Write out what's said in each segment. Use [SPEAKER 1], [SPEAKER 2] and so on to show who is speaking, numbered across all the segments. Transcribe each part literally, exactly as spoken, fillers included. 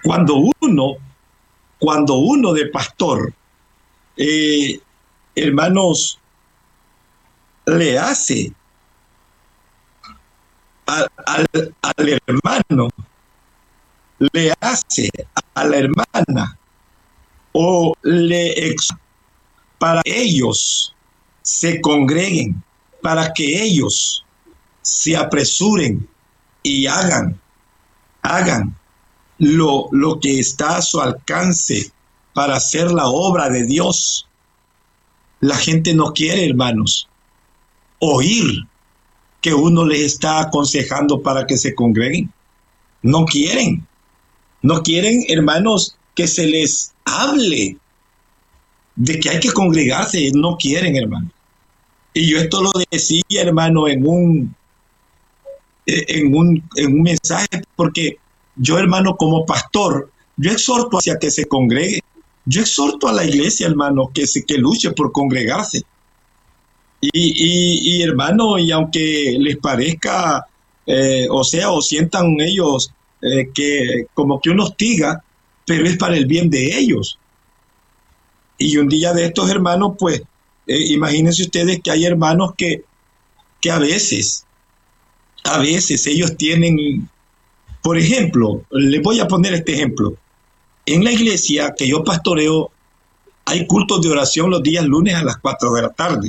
[SPEAKER 1] Cuando uno, cuando uno de pastor, eh, hermanos, le hace al, al, al hermano, le hace a la hermana o le ex para que ellos se congreguen, para que ellos se apresuren y hagan, hagan lo, lo que está a su alcance para hacer la obra de Dios. La gente no quiere, hermanos, oír que uno les está aconsejando para que se congreguen. No quieren. No quieren, hermanos, que se les hable de que hay que congregarse. No quieren, hermano. Y yo esto lo decía, hermano, en un, en un, en un mensaje, porque yo, hermano, como pastor, yo exhorto hacia que se congregue. Yo exhorto a la iglesia, hermano, que, se, que luche por congregarse. Y, y, y hermano, y aunque les parezca, eh, o sea, o sientan ellos eh, que como que uno hostiga, pero es para el bien de ellos. Y un día de estos, hermanos, pues, eh, imagínense ustedes que hay hermanos que, que a veces, a veces ellos tienen, por ejemplo, les voy a poner este ejemplo. En la iglesia que yo pastoreo, hay cultos de oración los días lunes a las cuatro de la tarde.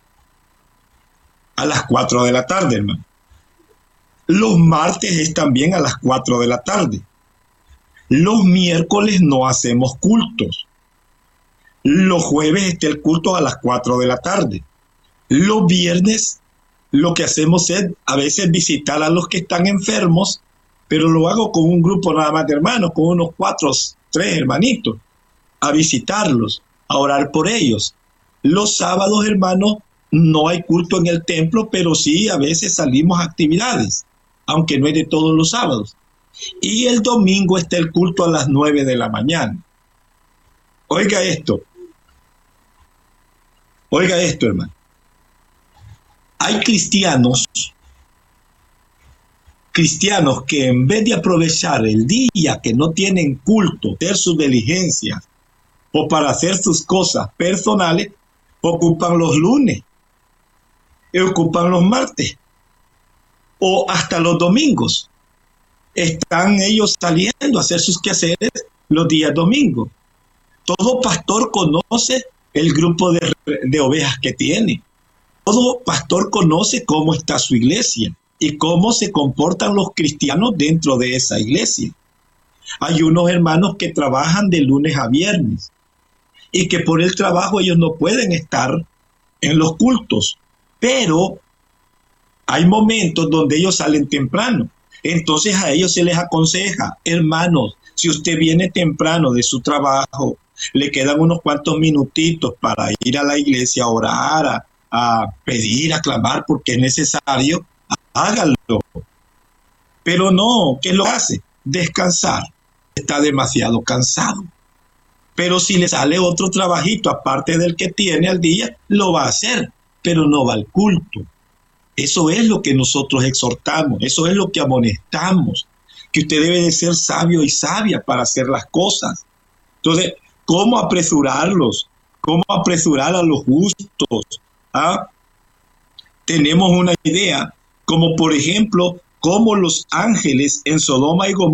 [SPEAKER 1] A las cuatro de la tarde, hermano. Los martes es también a las cuatro de la tarde. Los miércoles no hacemos cultos. Los jueves está el culto a las cuatro de la tarde. Los viernes lo que hacemos es a veces visitar a los que están enfermos, pero lo hago con un grupo nada más de hermanos, con unos cuatro, tres hermanitos, a visitarlos, a orar por ellos. Los sábados, hermanos, no hay culto en el templo, pero sí a veces salimos a actividades, aunque no es de todos los sábados. Y el domingo está el culto a las nueve de la mañana. Oiga esto. Oiga esto, hermano. Hay cristianos, cristianos que en vez de aprovechar el día que no tienen culto, hacer sus diligencias o para hacer sus cosas personales, ocupan los lunes, y ocupan los martes o hasta los domingos. Están ellos saliendo a hacer sus quehaceres los días domingos. Todo pastor conoce el grupo de, de ovejas que tiene. Todo pastor conoce cómo está su iglesia y cómo se comportan los cristianos dentro de esa iglesia. Hay unos hermanos que trabajan de lunes a viernes y que por el trabajo ellos no pueden estar en los cultos, pero hay momentos donde ellos salen temprano. Entonces a ellos se les aconseja, hermanos, si usted viene temprano de su trabajo, le quedan unos cuantos minutitos para ir a la iglesia a orar, a, a pedir, a clamar, porque es necesario, háganlo. Pero no, ¿qué lo hace? Descansar. Está demasiado cansado. Pero si le sale otro trabajito aparte del que tiene al día, lo va a hacer, pero no va al culto. Eso es lo que nosotros exhortamos, eso es lo que amonestamos, que usted debe de ser sabio y sabia para hacer las cosas. Entonces, ¿cómo apresurarlos? ¿Cómo apresurar a los justos? ¿Ah? Tenemos una idea, como por ejemplo, cómo los ángeles en Sodoma y Gomorra